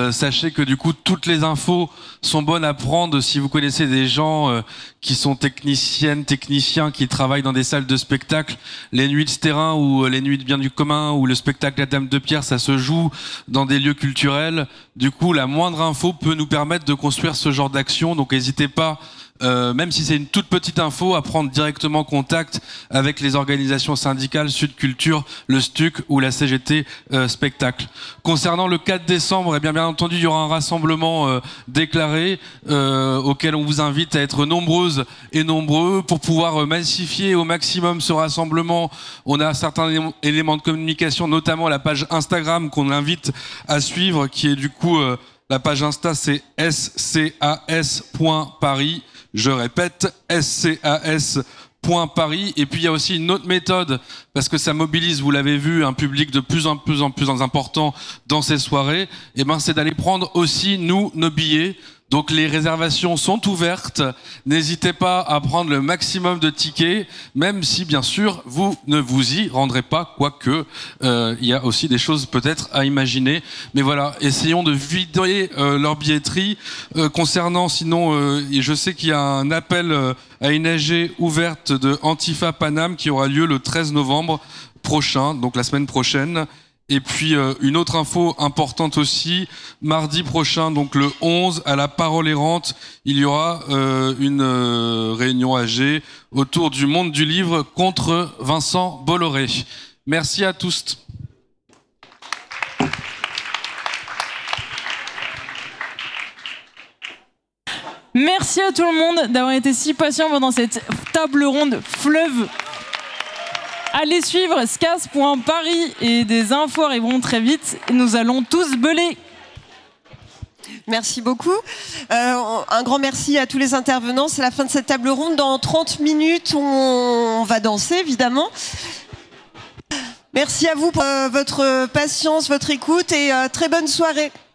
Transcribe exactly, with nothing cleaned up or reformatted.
Euh, sachez que du coup, toutes les infos sont bonnes à prendre si vous connaissez des gens euh, qui sont techniciennes, techniciens, qui travaillent dans des salles de spectacle. Les nuits de terrain ou les nuits de bien du commun ou le spectacle La Dame de Pierre, ça se joue dans des lieux culturels. Du coup, la moindre info peut nous permettre de construire ce genre d'action. Donc, n'hésitez pas, euh, même si c'est une toute petite info, à prendre directement contact avec les organisations syndicales Sud Culture, le S T U C ou la C G T euh, Spectacle. Concernant le quatre décembre, eh bien, bien entendu, il y aura un rassemblement euh, déclaré euh, auquel on vous invite à être nombreuses et nombreux pour pouvoir euh, massifier au maximum ce rassemblement. On a certains éléments de communication, notamment la page Instagram qu'on invite à suivre, qui est du coup euh, la page Insta, c'est s c a s point paris. Je répète, s c a s point paris. Et puis il y a aussi une autre méthode, parce que ça mobilise, vous l'avez vu, un public de plus en plus en plus important dans ces soirées. Et ben, c'est d'aller prendre aussi, nous, nos billets. Donc les réservations sont ouvertes. N'hésitez pas à prendre le maximum de tickets, même si bien sûr vous ne vous y rendrez pas, quoique euh, il y a aussi des choses peut-être à imaginer. Mais voilà, essayons de vider euh, leur billetterie. Euh, concernant sinon, euh, et je sais qu'il y a un appel euh, à une A G ouverte de Antifa Paname qui aura lieu le treize novembre prochain, donc la semaine prochaine. Et puis euh, une autre info importante aussi, mardi prochain, donc le onze, à la Parole Errante, il y aura euh, une euh, réunion A G autour du monde du livre contre Vincent Bolloré. Merci à tous. Merci à tout le monde d'avoir été si patient pendant cette table ronde fleuve. Allez suivre scas point paris et des infos arriveront très vite. Nous allons tous beuler. Merci beaucoup. Euh, un grand merci à tous les intervenants. C'est la fin de cette table ronde. Dans trente minutes, on va danser, évidemment. Merci à vous pour euh, votre patience, votre écoute et euh, très bonne soirée.